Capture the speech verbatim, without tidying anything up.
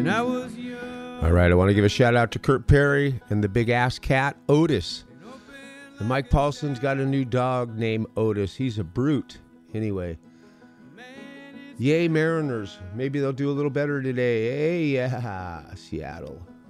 I was young. All right, I want to give a shout out to Kurt Perry and the big ass cat, Otis. And Mike Paulson's got a new dog named Otis. He's a brute. Anyway. Yay, Mariners. Maybe they'll do a little better today. Hey, yeah, Seattle.